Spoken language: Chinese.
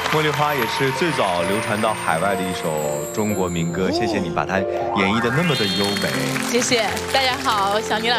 茉莉花也是最早流传到海外的一首中国民歌，谢谢你把它演绎的那么的优美。 谢谢大家好，小妮老师。